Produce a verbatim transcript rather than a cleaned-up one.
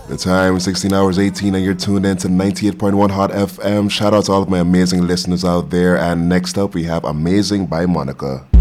The time, sixteen hours eighteen, and you're tuned in to ninety-eight point one Hot F M. Shout out to all of my amazing listeners out there. And next up, we have Amazing by Monica.